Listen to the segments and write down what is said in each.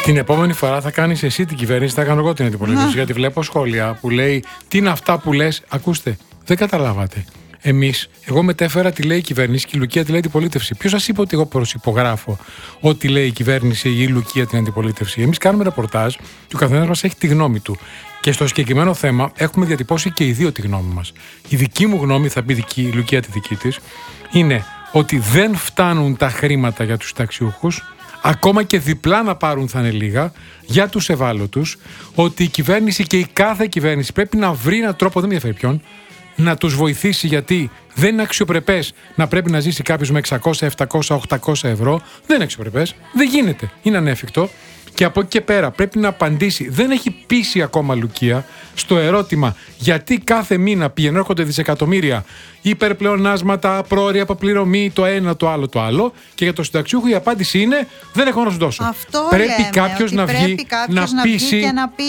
Την επόμενη φορά θα κάνεις εσύ την κυβέρνηση, θα κάνω εγώ την αντιπολίτευση. Γιατί βλέπω σχόλια που λέει τι είναι αυτά που λες. Ακούστε, δεν καταλάβατε. Εγώ μετέφερα τι λέει η κυβέρνηση και η Λουκία τι λέει η αντιπολίτευση. Ποιος σας είπε ότι εγώ προσυπογράφω ό,τι λέει η κυβέρνηση ή η Λουκία την αντιπολίτευση? Εμείς κάνουμε ρεπορτάζ και ο καθένας μας έχει τη γνώμη του. Και στο συγκεκριμένο θέμα έχουμε διατυπώσει και οι δύο τη γνώμη μας. Η δική μου γνώμη, θα πει η Λουκία τη δική της, είναι ότι δεν φτάνουν τα χρήματα για τους συνταξιούχους. Ακόμα και διπλά να πάρουν θα είναι λίγα για τους ευάλωτους. Ότι η κυβέρνηση και η κάθε κυβέρνηση πρέπει να βρει έναν τρόπο, δεν με ενδιαφέρει ποιον, να τους βοηθήσει, γιατί δεν είναι αξιοπρεπές να πρέπει να ζήσει κάποιος με 600, 700, 800 ευρώ. Δεν είναι αξιοπρεπές. Δεν γίνεται. Είναι ανέφικτο. Και από εκεί και πέρα πρέπει να απαντήσει. Δεν έχει πείσει ακόμα Λουκία στο ερώτημα γιατί κάθε μήνα πηγαίνουν, έρχονται δισεκατομμύρια υπερπλεονάσματα, πρόωρη αποπληρωμή, το ένα, το άλλο, το άλλο. Και για το συνταξιούχο η απάντηση είναι δεν έχω να σου δώσω. Αυτό πρέπει κάποιος να βγει να πείσει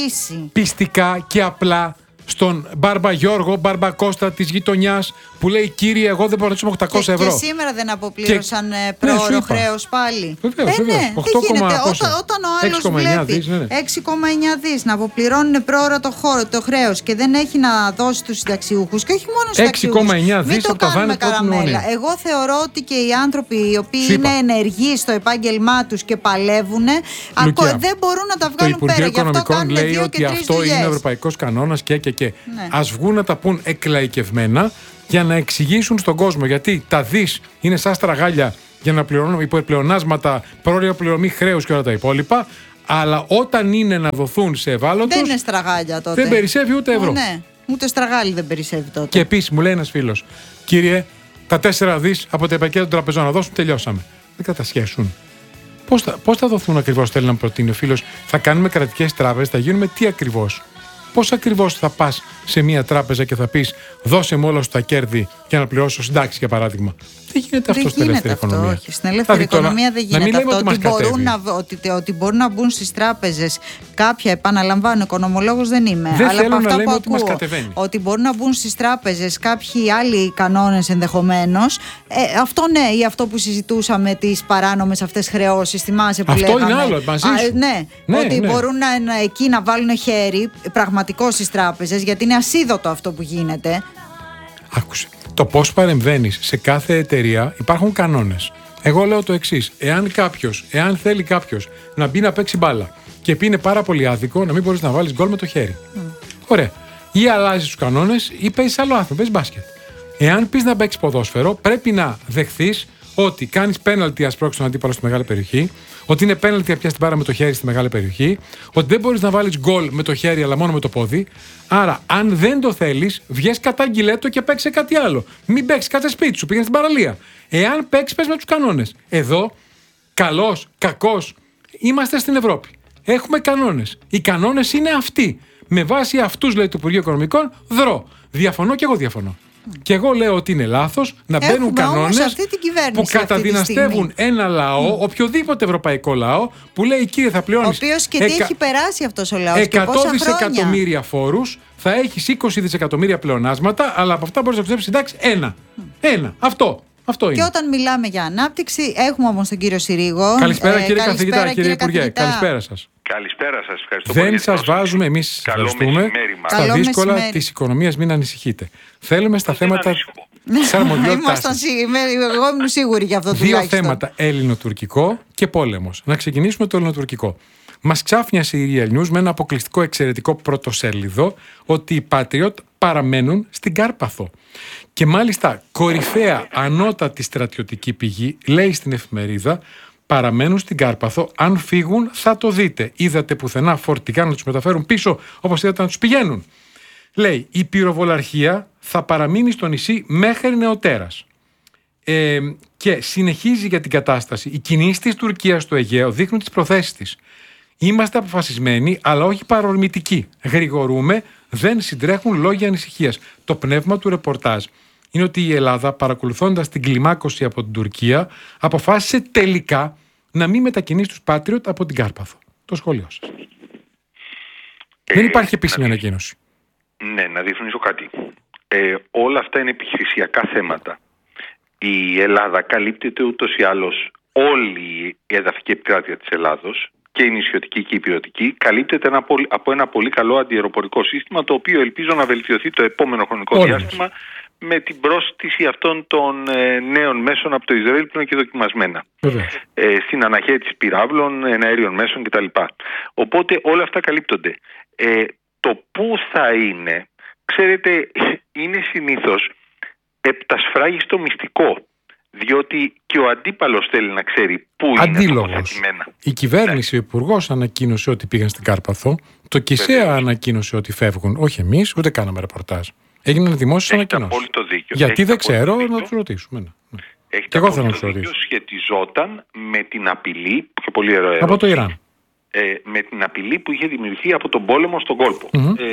πιστικά και απλά στον Μπάρμπα Γιώργο, Μπάρμπα Κώστα της γειτονιάς που λέει κύριε, εγώ δεν μπορώ να δώσω 800 ευρώ. Και σήμερα δεν αποπλήρωσαν πρόωρο χρέος πάλι. Βεβαίως. Ναι, δεν γίνεται. Όταν ο άλλος βλέπει 6,9 δις να αποπληρώνουν πρόωρο το χρέος και δεν έχει να δώσει τους συνταξιούχους, και όχι μόνο στους συνταξιούχους. 6,9 δις από τα δάνεια του αιώνιου. Εγώ θεωρώ ότι και οι άνθρωποι οι οποίοι είναι ενεργοί στο επάγγελμά τους και παλεύουν, δεν μπορούν να τα βγάλουν πέρα. Το Υπουργείο Οικονομικών λέει ότι αυτό είναι ευρωπαϊκός κανόνας και. Ναι. Ας βγουν να τα πούν εκλαϊκευμένα για να εξηγήσουν στον κόσμο. Γιατί τα δις είναι σαν στραγάλια για να πληρώνουν υπερπλεονάσματα, πρόωρια πληρωμή χρέους και όλα τα υπόλοιπα. Αλλά όταν είναι να δοθούν σε ευάλωτους. Δεν είναι στραγάλια τότε. Δεν περισσεύει ούτε ευρώ. Ναι, ούτε στραγάλι δεν περισσεύει τότε. Και επίσης μου λέει ένας φίλος, κύριε, τα 4 δις από τα επαρκεία των τραπεζών να δώσουν, τελειώσαμε. Δεν κατασχέσουν. Πώς θα δοθούν ακριβώς, θέλει να προτείνει ο φίλος? Θα κάνουμε κρατικές τράπεζες, θα γίνουμε τι ακριβώς? Πώς ακριβώς θα πας σε μια τράπεζα και θα πεις δώσε μου όλα σου τα κέρδη για να πληρώσω συντάξεις, για παράδειγμα? Δεν γίνεται αυτό στην ελεύθερη οικονομία. Όχι. Στην ελεύθερη οικονομία δεν γίνεται αυτό. Ότι μπορούν να μπουν στις τράπεζες κάποια, επαναλαμβάνω, οικονομολόγος δεν είμαι. Δεν αλλά θέλω από να αυτά λέμε που ότι μας ακούω, κατεβαίνει. ότι μπορούν να μπουν στις τράπεζες κάποιοι άλλοι κανόνες ενδεχομένως. Αυτό ναι, ή αυτό που συζητούσαμε, τις παράνομες αυτές χρεώσεις, θυμάσαι που αυτό λέγαμε. Αυτό είναι άλλο, μαζί σου. Ναι, ότι μπορούν εκεί να βάλουν χέρι πραγματικό στις τράπεζες, γιατί είναι ασίδωτο αυτό που γίνεται. Άκουσε. Το πώς παρεμβαίνεις σε κάθε εταιρεία, υπάρχουν κανόνες. Εγώ λέω το εξής. Εάν θέλει κάποιος να μπει να παίξει μπάλα και πει είναι πάρα πολύ άδικο να μην μπορείς να βάλεις γκολ με το χέρι. Ωραία. Ή αλλάζεις τους κανόνες ή παίζεις άλλο άθλημα, παίζεις μπάσκετ. Εάν πεις να παίξεις ποδόσφαιρο, πρέπει να δεχθείς ότι κάνεις πέναλτι να σπρώξεις τον αντίπαλο στη μεγάλη περιοχή, ότι είναι πέναλτι να πιάσεις την μπάρα με το χέρι στη μεγάλη περιοχή, ότι δεν μπορείς να βάλεις γκολ με το χέρι αλλά μόνο με το πόδι. Άρα, αν δεν το θέλεις, βγες κατάγγειλέ το και παίξε κάτι άλλο. Μην παίξεις, κάτσε σπίτι σου, πήγαινε στην παραλία. Εάν παίξεις, πες με τους κανόνες. Εδώ, καλός, κακός, είμαστε στην Ευρώπη. Έχουμε κανόνες. Οι κανόνες είναι αυτοί. Με βάση αυτούς, λέει το Υπουργείο Οικονομικών, δρώ. Διαφωνώ και εγώ διαφωνώ. Και εγώ λέω ότι είναι λάθος να μπαίνουν κανόνες που καταδυναστεύουν ένα λαό, οποιοδήποτε ευρωπαϊκό λαό, που λέει κύριε θα πληρώνεις. Ο οποίος και τι έχει περάσει αυτός ο λαός 100 δισεκατομμύρια φόρους, θα έχεις 20 δισεκατομμύρια πλεονάσματα, αλλά από αυτά μπορείς να ξοδέψεις συντάξεις ένα. Αυτό είναι. Και όταν μιλάμε για ανάπτυξη, έχουμε όμως τον κύριο Συρίγο. Καλησπέρα κύριε καθηγητά, κύριε Υπουργέ. Καλησπέρα σας. Καλησπέρα σας, ευχαριστώ πολύ. Δεν σας βάζουμε, εμείς σας ευχαριστούμε. Στα δύσκολα της οικονομίας μην ανησυχείτε. Θέλουμε στα θέματα της αρμοδιότητάς σας. Εγώ ήμουν σίγουρη για αυτό τουλάχιστον. Δύο θέματα, ελληνοτουρκικό και πόλεμος. Να ξεκινήσουμε το ελληνοτουρκικό. Μας ξάφνιασε η Real News με ένα αποκλειστικό εξαιρετικό πρωτοσέλιδο ότι οι Patriot παραμένουν στην Κάρπαθο. Και μάλιστα κορυφαία ανώτατη στρατιωτική πηγή λέει στην εφημερίδα παραμένουν στην Κάρπαθο, αν φύγουν θα το δείτε. Είδατε πουθενά φορτηγά να τους μεταφέρουν πίσω όπως είδατε να τους πηγαίνουν. Λέει η πυροβολαρχία θα παραμείνει στο νησί μέχρι νεοτέρας. Και συνεχίζει για την κατάσταση. Οι κινήσεις της Τουρκίας στο Αιγαίο δείχνουν τις προθέσεις της. Είμαστε αποφασισμένοι, αλλά όχι παρορμητικοί. Γρηγορούμε, δεν συντρέχουν λόγια ανησυχίας. Το πνεύμα του ρεπορτάζ είναι ότι η Ελλάδα, παρακολουθώντας την κλιμάκωση από την Τουρκία, αποφάσισε τελικά να μην μετακινήσει τους Patriot από την Κάρπαθο. Το σχόλιο σας. Δεν υπάρχει επίσημη ανακοίνωση. Ναι, να διαφωνήσω κάτι. Όλα αυτά είναι επιχειρησιακά θέματα. Η Ελλάδα καλύπτεται ούτως ή άλλως όλη η εδαφική επικράτεια της Ελλάδος και η νησιωτική και η ηπειρωτική, καλύπτεται από ένα πολύ καλό αντιαεροπορικό σύστημα, το οποίο ελπίζω να βελτιωθεί το επόμενο χρονικό διάστημα με την πρόσθεση αυτών των νέων μέσων από το Ισραήλ που είναι και δοκιμασμένα. Στην αναχέτηση πυράβλων, εναέριων μέσων κτλ. Οπότε όλα αυτά καλύπτονται. Το πού θα είναι, ξέρετε, είναι συνήθως επτασφράγιστο μυστικό. Διότι και ο αντίπαλος θέλει να ξέρει πού είναι τοποθετημένα. Η κυβέρνηση, ο Υπουργός ανακοίνωσε ότι πήγαν στην Κάρπαθο. Το ΚΙΣΕΑ ανακοίνωσε ότι φεύγουν. Όχι εμείς, ούτε κάναμε ρεπορτάζ. Έγιναν δημόσιες ανακοινώσεις. Γιατί δεν ξέρω, να τους ρωτήσουμε. Και εγώ θέλω να τους ρωτήσω. Σχετιζόταν με την απειλή, και πολύ ερώτηση, από το Ιράν. Με την απειλή που είχε δημιουργηθεί από τον πόλεμο στον κόλπο.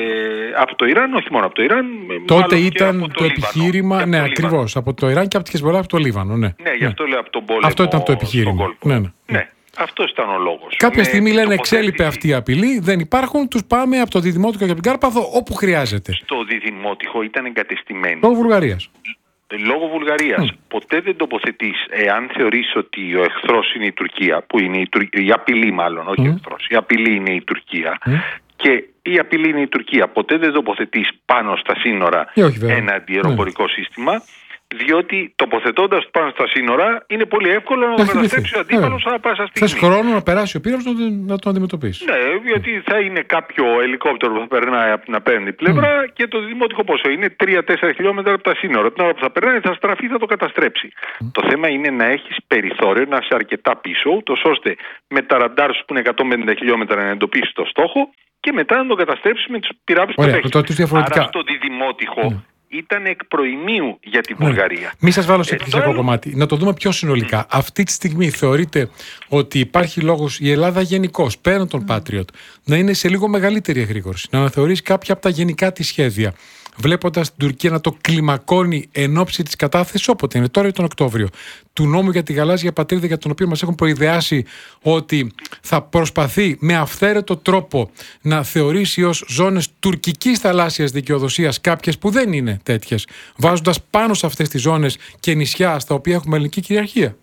Από το Ιράν, όχι μόνο από το Ιράν. Τότε ήταν το επιχείρημα, ναι, ακριβώς. Από το Ιράν και από τη Χεσμολάχ από το Λίβανο. Ναι, γι' αυτό λέω από τον πόλεμο. Αυτό ήταν το επιχείρημα. Ναι, αυτός ήταν ο λόγος. Κάποια στιγμή λένε εξέλιπε αυτή η απειλή, δεν υπάρχουν, τους πάμε από το Διδημότυχο και από την Κάρπαθο όπου χρειάζεται. Στο Διδημότυχο ήταν εγκατεστημένοι. Λόγω Βουλγαρίας. Λόγω Βουλγαρίας. Ποτέ δεν τοποθετείς, εάν θεωρείς ότι ο εχθρός είναι η Τουρκία, που είναι η απειλή μάλλον, όχι εχθρός, η απειλή είναι η Τουρκία, και η απειλή είναι η Τουρκία. Ποτέ δεν τοποθετείς πάνω στα σύνορα ένα αντιαεροπορικό σύστημα, διότι τοποθετώντας πάνω στα σύνορα είναι πολύ εύκολο να το καταστρέψει ο αντίπαλος ανά πάσα στιγμή. Θες χρόνο να περάσει ο πύραυλος να τον αντιμετωπίσει. Ναι, γιατί θα είναι κάποιο ελικόπτερο που θα περνάει από την απέναντι πλευρά και το δημότυχο πόσο είναι 3-4 χιλιόμετρα από τα σύνορα. Την ώρα που θα περνάει θα στραφεί, θα το καταστρέψει. Το θέμα είναι να έχεις περιθώριο, να είσαι αρκετά πίσω, ούτως ώστε με τα ραντάρ σου που είναι 150 χιλιόμετρα να εντοπίσεις το στόχο και μετά να τον καταστρέψεις με τους πυράβλους που έχεις. Άρα στο διδημότυχο ήταν εκ προημίου για τη Βουλγαρία. Μη σας βάλω σε επιχειρησιακό κομμάτι. Να το δούμε πιο συνολικά. Αυτή τη στιγμή θεωρείτε ότι υπάρχει λόγος η Ελλάδα γενικώς, πέραν των Patriot, να είναι σε λίγο μεγαλύτερη εγρήγορση, να αναθεωρήσει κάποια από τα γενικά της σχέδια, βλέποντας την Τουρκία να το κλιμακώνει εν ώψη της κατάθεσης, όποτε είναι, τώρα ή τον Οκτώβριο, του νόμου για τη γαλάζια πατρίδα, για τον οποίο μας έχουν προειδεάσει ότι θα προσπαθεί με αυθαίρετο τρόπο να θεωρήσει ως ζώνες τουρκικής θαλάσσιας δικαιοδοσίας κάποιες που δεν είναι τέτοιες, βάζοντας πάνω σε αυτές τις ζώνες και νησιά στα οποία έχουμε ελληνική κυριαρχία.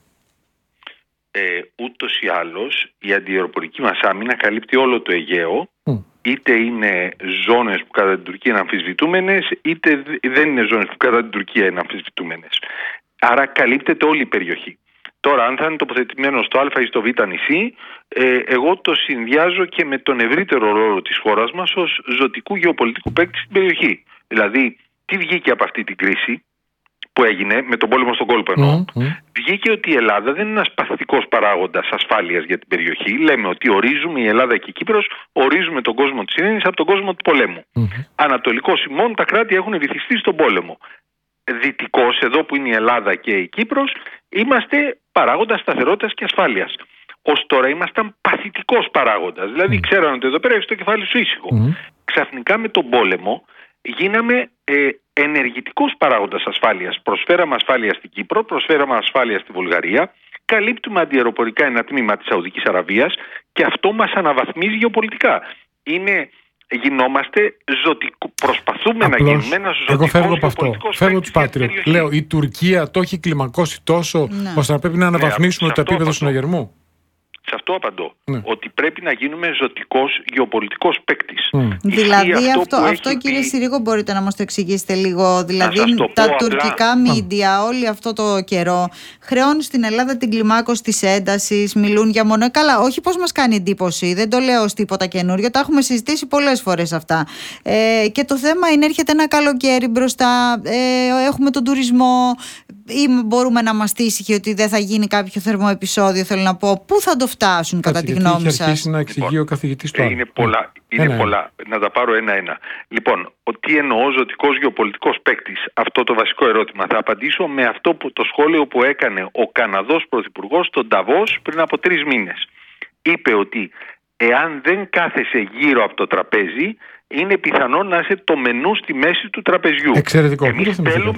Ούτως ή άλλως η αντιαεροπορική μας άμυνα καλύπτει όλο το Αιγαίο. Είτε είναι ζώνες που κατά την Τουρκία είναι αμφισβητούμενες, είτε δεν είναι ζώνες που κατά την Τουρκία είναι αμφισβητούμενες. Άρα καλύπτεται όλη η περιοχή. Τώρα, αν θα είναι τοποθετημένο στο Α ή στο Β νησί, εγώ το συνδυάζω και με τον ευρύτερο ρόλο της χώρας μας ως ζωτικού γεωπολιτικού παίκτη στην περιοχή. Δηλαδή, τι βγήκε από αυτή την κρίση που έγινε με τον πόλεμο στον κόλπο εννοώ, βγήκε ότι η Ελλάδα δεν είναι ένας παθητικός παράγοντας ασφάλειας για την περιοχή. Λέμε ότι ορίζουμε, η Ελλάδα και η Κύπρος ορίζουμε τον κόσμο της ειρήνης από τον κόσμο του πολέμου. Ανατολικός ημών τα κράτη έχουν βυθιστεί στον πόλεμο. Δυτικός, εδώ που είναι η Ελλάδα και η Κύπρος, είμαστε παράγοντας σταθερότητας και ασφάλειας. Ως τώρα ήμασταν παθητικός παράγοντας. Δηλαδή ξέραν ότι εδώ πέρα έχει το κεφάλι σου ήσυχο. Ξαφνικά με τον πόλεμο γίναμε ενεργητικός παράγοντας ασφάλειας. Προσφέραμε ασφάλεια στην Κύπρο, προσφέραμε ασφάλεια στη Βουλγαρία, καλύπτουμε αντιαεροπορικά ένα τμήμα της Σαουδικής Αραβίας και αυτό μας αναβαθμίζει γεωπολιτικά. Γινόμαστε προσπαθούμε να γίνουμε ένας ζωτικός γεωπολιτικός παίκτης. Φεύγω τους Patriot. Λέω, η Τουρκία το έχει κλιμακώσει τόσο ώστε να πρέπει να αναβαθμίσουμε το επίπεδο συναγερμού. Σε αυτό απαντώ. Ότι πρέπει να γίνουμε ζωτικός γεωπολιτικός παίκτης. Δηλαδή αυτό κύριε Συρίγο, μπορείτε να μας το εξηγήσετε λίγο? Δηλαδή τα τουρκικά μίντια όλη αυτό το καιρό χρεώνουν στην Ελλάδα την κλιμάκωση της έντασης, μιλούν για μόνο. Καλά, όχι πως μας κάνει εντύπωση, δεν το λέω ως τίποτα καινούριο, τα έχουμε συζητήσει πολλές φορές αυτά. Και το θέμα είναι, έρχεται ένα καλοκαίρι μπροστά, έχουμε τον τουρισμό, ή μπορούμε να είμαστε ήσυχοι ότι δεν θα γίνει κάποιο θερμό επεισόδιο, θέλω να πω. Πού θα το φτάσουν κατά τη γνώμη σας? Έχει αρχίσει να εξηγεί ο καθηγητής του. Είναι πολλά. Να τα πάρω ένα-ένα. Λοιπόν, τι εννοώ ζωτικός γεωπολιτικός παίκτης? Αυτό το βασικό ερώτημα. Θα απαντήσω με αυτό το σχόλιο που έκανε ο Καναδός Πρωθυπουργός στον Νταβός πριν από 3 μήνες. Είπε ότι εάν δεν κάθεσαι γύρω από το τραπέζι, είναι πιθανό να είσαι το μενού στη μέση του τραπεζιού. Εξαιρετικό. Εμείς θέλουμε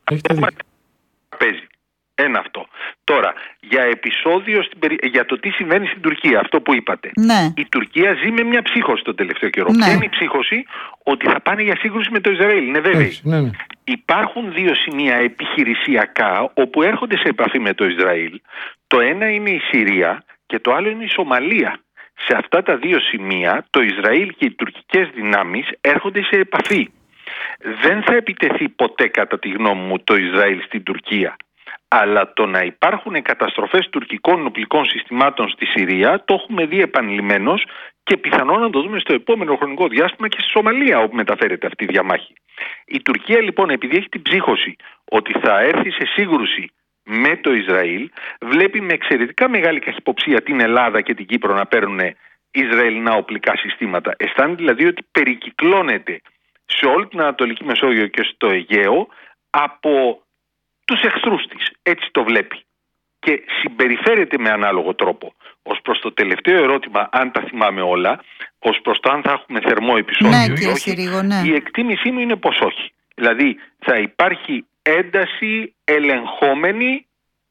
τραπέζι. Ένα αυτό. Τώρα, για επεισόδιο για το τι συμβαίνει στην Τουρκία, αυτό που είπατε. Ναι. Η Τουρκία ζει με μια ψύχωση τον τελευταίο καιρό. Ναι. Ποια είναι η ψύχωση? Ότι θα πάνε για σύγκρουση με το Ισραήλ. Είναι βέβαιοι. Ναι. Υπάρχουν 2 σημεία επιχειρησιακά όπου έρχονται σε επαφή με το Ισραήλ. Το ένα είναι η Συρία και το άλλο είναι η Σομαλία. Σε αυτά τα δύο σημεία το Ισραήλ και οι τουρκικές δυνάμεις έρχονται σε επαφή. Δεν θα επιτεθεί ποτέ, κατά τη γνώμη μου, το Ισραήλ στην Τουρκία. Αλλά το να υπάρχουν καταστροφές τουρκικών οπλικών συστημάτων στη Συρία το έχουμε δει επανειλημμένως και πιθανόν να το δούμε στο επόμενο χρονικό διάστημα και στη Σομαλία, όπου μεταφέρεται αυτή η διαμάχη. Η Τουρκία λοιπόν, επειδή έχει την ψύχωση ότι θα έρθει σε σύγκρουση με το Ισραήλ, βλέπει με εξαιρετικά μεγάλη καχυποψία την Ελλάδα και την Κύπρο να παίρνουν Ισραηλινά οπλικά συστήματα. Αισθάνεται δηλαδή ότι περικυκλώνεται σε όλη την Ανατολική Μεσόγειο και στο Αιγαίο από τους εχθρούς της. Έτσι το βλέπει. Και συμπεριφέρεται με ανάλογο τρόπο. Ως προς το τελευταίο ερώτημα, αν τα θυμάμαι όλα, ως προς το αν θα έχουμε θερμό επεισόδιο ή όχι, η εκτίμησή μου είναι πως όχι. Δηλαδή θα υπάρχει ένταση ελεγχόμενη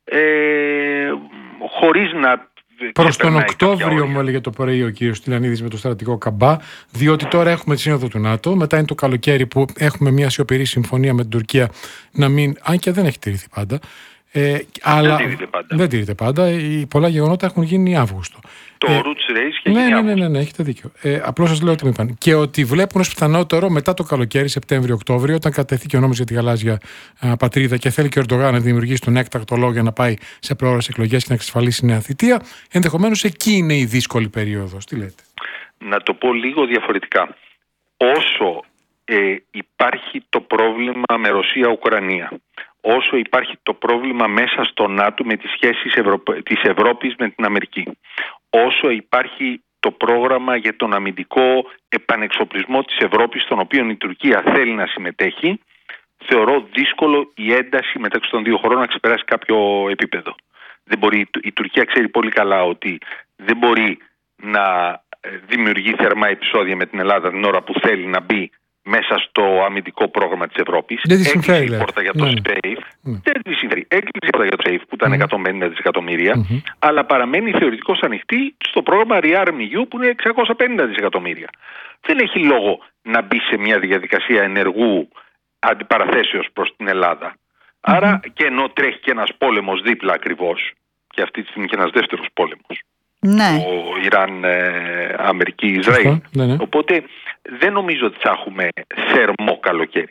χωρίς να... Προς τον Οκτώβριο μου έλεγε το πρωί ο κύριος Στυλιανίδης με το στρατηγό Καμπά, διότι τώρα έχουμε τη σύνοδο του ΝΑΤΟ, μετά είναι το καλοκαίρι που έχουμε μια σιωπηρή συμφωνία με την Τουρκία να μην, αν και δεν έχει τηρηθεί πάντα, αλλά δεν τηρείται πάντα. Πολλά γεγονότα έχουν γίνει Αύγουστο. Το Roots Race και γίνει Αύγουστο. Ναι, έχετε δίκιο. Απλώς σας λέω ότι μου είπαν. Και ότι βλέπουν ως πιθανότερο μετά το καλοκαίρι, Σεπτέμβριο-Οκτώβριο, όταν κατεθεί και ο νόμος για τη γαλάζια πατρίδα και θέλει και ο Ερντογάν να δημιουργήσει τον έκτακτο λόγο για να πάει σε προώρες εκλογές και να εξασφαλίσει νέα θητεία, ενδεχομένως εκεί είναι η δύσκολη περίοδος. Τι λέτε? Να το πω λίγο διαφορετικά. Όσο υπάρχει το πρόβλημα με Ρωσία-Ουκρανία, όσο υπάρχει το πρόβλημα μέσα στο ΝΑΤΟ με τις σχέσεις της Ευρώπης με την Αμερική, όσο υπάρχει το πρόγραμμα για τον αμυντικό επανεξοπλισμό της Ευρώπης, στον οποίο η Τουρκία θέλει να συμμετέχει, θεωρώ δύσκολο η ένταση μεταξύ των δύο χωρών να ξεπεράσει κάποιο επίπεδο. Δεν μπορεί, η Τουρκία ξέρει πολύ καλά ότι δεν μπορεί να δημιουργεί θερμά επεισόδια με την Ελλάδα την ώρα που θέλει να μπει μέσα στο αμυντικό πρόγραμμα της Ευρώπης. Δεν της συμφέρει. Έκλεισε η πόρτα για το SAFE. Δεν της συμφέρει. Έκλεισε η πόρτα για το SAFE που ήταν 150 δισεκατομμύρια, αλλά παραμένει θεωρητικώς ανοιχτή στο πρόγραμμα ReArmEU που είναι 650 δισεκατομμύρια. Δεν έχει λόγο να μπει σε μια διαδικασία ενεργού αντιπαραθέσεως προς την Ελλάδα. Άρα και ενώ τρέχει και ένας πόλεμος δίπλα ακριβώς, και αυτή τη στιγμή και ένας δεύτερος πόλεμος, ο Ιράν, Αμερική, Ισραήλ. Ναι. Οπότε δεν νομίζω ότι θα έχουμε θερμό καλοκαίρι.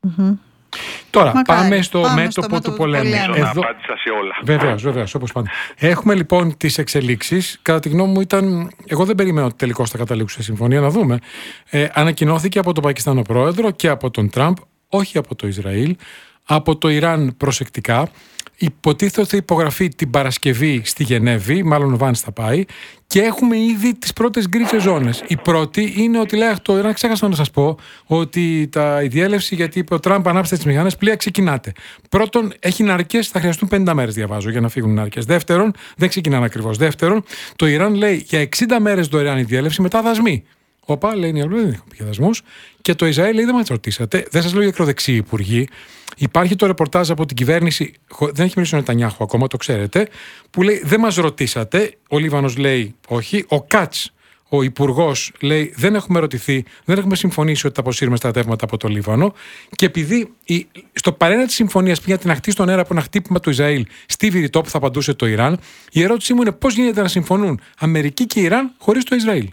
Τώρα πάμε στο μέτωπο του πολέμου. Εδώ απάντησα σε όλα. Βεβαίως, όπως πάντα. Έχουμε λοιπόν τις εξελίξεις. Κατά τη γνώμη μου εγώ δεν περιμένω ότι τελικώς θα καταλήξουν σε συμφωνία, να δούμε. Ανακοινώθηκε από τον Πακιστάνο πρόεδρο και από τον Τραμπ, όχι από το Ισραήλ, από το Ιράν προσεκτικά. Υποτίθεται ότι θα υπογραφεί την Παρασκευή στη Γενέβη, μάλλον ο Βάνς θα πάει, και έχουμε ήδη τις πρώτες γκρίζες ζώνες. Η πρώτη είναι ότι λέει το Ιράν, ξέχασα να σας πω, ότι η διέλευση, γιατί είπε ο Τραμπ, ανάψτε τις μηχανές, πλοία ξεκινάτε. Πρώτον, έχει ναρκές, θα χρειαστούν 50 μέρες, διαβάζω, για να φύγουν οι ναρκές. Δεύτερον, δεν ξεκινάνε ακριβώς. Δεύτερον, το Ιράν λέει για 60 μέρες δωρεάν η διέλευση, μετά δασμοί. Όπα, λέει η Αλβανία, δεν έχουμε πια δασμούς. Και το Ισραήλ λέει: δεν μας ρωτήσατε. Δεν σας λέω για ακροδεξιοί υπουργοί. Υπάρχει το ρεπορτάζ από την κυβέρνηση, δεν έχει μιλήσει ο Νετανιάχου ακόμα, το ξέρετε, που λέει: δεν μας ρωτήσατε. Ο Λίβανος λέει: όχι. Ο Κάτς, ο υπουργός, λέει: δεν έχουμε ρωτηθεί, δεν έχουμε συμφωνήσει ότι θα αποσύρουμε στρατεύματα από το Λίβανο. Και επειδή στο παρένα της συμφωνίας πήγα την αχτή στον αέρα από ένα χτύπημα του Ισραήλ στη Βηρητό που θα απαντούσε το Ιράν, η ερώτησή μου είναι: πώς γίνεται να συμφωνούν Αμερική και Ιράν χωρίς το Ισραήλ?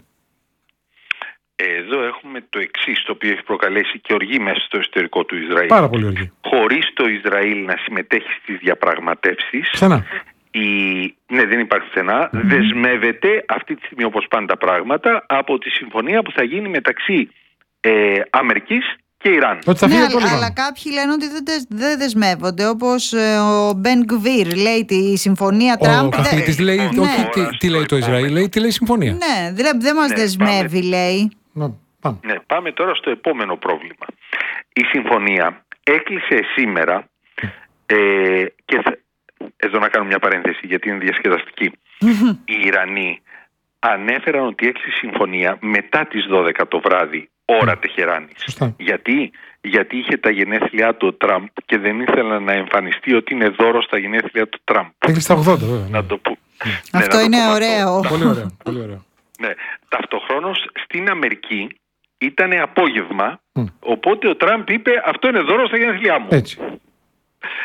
Εδώ έχουμε το εξής, το οποίο έχει προκαλέσει και οργή μέσα στο εσωτερικό του Ισραήλ. Πάρα πολύ οργή. Χωρίς το Ισραήλ να συμμετέχει στις διαπραγματεύσεις, ναι, δεν υπάρχει πουθενά, δεσμεύεται αυτή τη στιγμή, όπως πάνε τα πράγματα, από τη συμφωνία που θα γίνει μεταξύ Αμερικής και Ιράν. Αλλά κάποιοι λένε ότι δεν δεσμεύονται, όπως ο Μπεν Γκβίρ λέει τη συμφωνία Τραμπ. Ο καθηγητής λέει, όχι τι λέει το Ισραήλ, λέει τι λέει η συμφωνία. Ναι, δεν μας δεσμεύει, λέει. Ναι, πάμε τώρα στο επόμενο πρόβλημα. Η συμφωνία έκλεισε σήμερα και εδώ να κάνω μια παρένθεση γιατί είναι διασκεδαστική. Οι Ιρανοί ανέφεραν ότι έκλεισε συμφωνία μετά τις 12 το βράδυ, ώρα Τεχεράνης. Γιατί είχε τα γενέθλιά του ο Τραμπ και δεν ήθελα να εμφανιστεί ότι είναι δώρο στα γενέθλιά του Τραμπ. Έκλεισε τα 80 βέβαια. Να το πω. Αυτό είναι ωραίο. Πολύ ωραίο. Ναι. Ταυτοχρόνως στην Αμερική ήταν απόγευμα, οπότε ο Τραμπ είπε αυτό είναι δώρο στα γενέθλιά μου. Έτσι.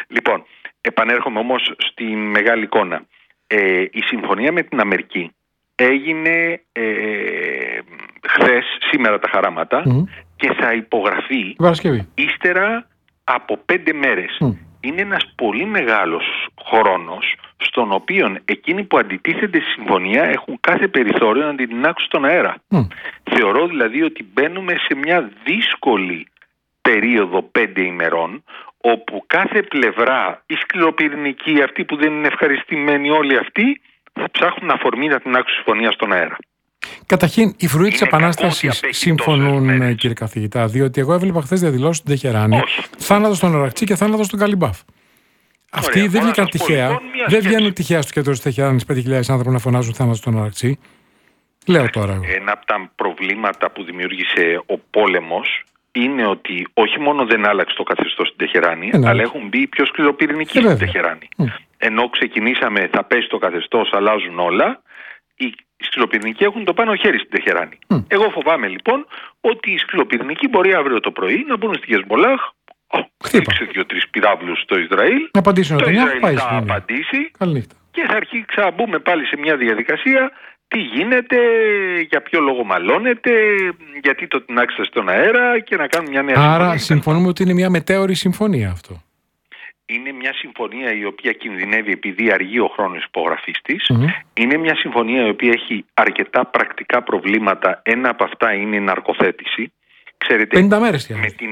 Λοιπόν, επανέρχομαι όμως στη μεγάλη εικόνα. Η συμφωνία με την Αμερική έγινε χθες, σήμερα τα χαράματα, και θα υπογραφεί ύστερα από 5 μέρες. Είναι ένας πολύ μεγάλος χρόνος, στον οποίο εκείνοι που αντιτίθενται στη συμφωνία έχουν κάθε περιθώριο να την τεινάξουν στον αέρα. Θεωρώ δηλαδή ότι μπαίνουμε σε μια δύσκολη περίοδο 5 ημερών, όπου κάθε πλευρά, οι σκληροπυρηνικοί, αυτοί που δεν είναι ευχαριστημένοι, όλοι αυτοί θα ψάχνουν αφορμή να τεινάξουν συμφωνία στον αέρα. Καταρχήν, οι φρουροί της Επανάστασης συμφωνούν, κύριε καθηγητά, διότι εγώ έβλεπα χθες διαδηλώσεις στην Τεχεράνη, θάνατο στον Αρακτσί και θάνατο στον Καλιμπάφ. Αυτοί δεν βγήκαν τυχαία. Δεν βγαίνουν τυχαία στο κέντρο της Τεχεράνης 5.000 άνθρωποι να φωνάζουν θάνατο στον Αρακτσί. Λέω τώρα εγώ. Ένα από τα προβλήματα που δημιούργησε ο πόλεμος είναι ότι όχι μόνο δεν άλλαξε το καθεστώς στην Τεχεράνη, αλλά έχουν μπει πιο σκληροπυρηνικοί στην Τεχεράνη. Ενώ ξεκινήσαμε, θα πέσει το καθεστώς, αλλάζουν όλα, οι σκληροπυρηνικοί έχουν το πάνω χέρι στην Τεχεράνη. Εγώ φοβάμαι λοιπόν ότι οι σκληροπυρηνικοί μπορεί αύριο το πρωί να μπουν στη Χεσμολάχ, ρίξει 2-3 πυράβλους στο Ισραήλ, να απαντήσουν το Ισραήλ θα απαντήσει και θα αρχίσει να μπούμε πάλι σε μια διαδικασία. Τι γίνεται, για ποιο λόγο μαλώνεται, γιατί το τεινάξετε στον αέρα και να κάνουμε μια νέα συμφωνία. Άρα συμφωνούμε ότι είναι μια μετέωρη συμφωνία αυτό. Είναι μια συμφωνία η οποία κινδυνεύει επειδή αργεί ο χρόνος υπογραφής της. Είναι μια συμφωνία η οποία έχει αρκετά πρακτικά προβλήματα. Ένα από αυτά είναι η ναρκοθέτηση. Ξέρετε, 50 μέρες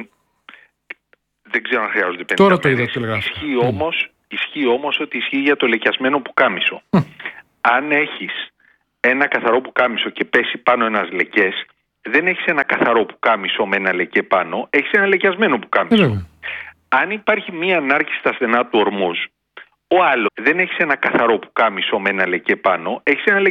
δεν ξέρω αν χρειάζονται 50 τώρα μέρες. Ισχύει όμως ότι ισχύει για το λεκιασμένο πουκάμισο. Αν έχεις ένα καθαρό πουκάμισο και πέσει πάνω ένας λεκές, δεν έχεις ένα καθαρό πουκάμισο με ένα λεκέ πάνω, έχεις ένα λεκιασμένο πουκάμισο. Αν υπάρχει μία ανάρκηση στα στενά του Ορμούζ, ο άλλος δεν έχεις ένα καθαρό πουκάμισο με ένα λεκέ πάνω, έχεις ένα